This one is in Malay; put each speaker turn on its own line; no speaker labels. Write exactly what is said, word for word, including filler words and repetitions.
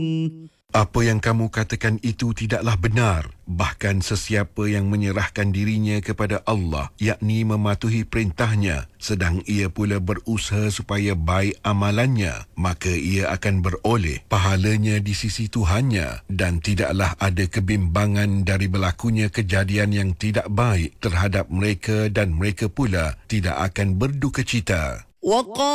Apa yang kamu katakan itu tidaklah benar. Bahkan sesiapa yang menyerahkan dirinya kepada Allah, yakni mematuhi perintahnya, sedang ia pula berusaha supaya baik amalannya, maka ia akan beroleh pahalanya di sisi Tuhannya, dan tidaklah ada kebimbangan dari berlakunya kejadian yang tidak baik terhadap mereka, dan mereka pula tidak akan berduka cita.